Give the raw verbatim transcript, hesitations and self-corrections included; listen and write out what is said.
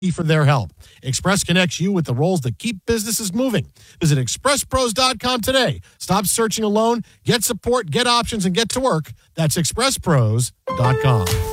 for their help. Express connects you with the roles that keep businesses moving. Visit express pros dot com today. Stop searching alone. Get support, get options, and get to work. That's express pros dot com.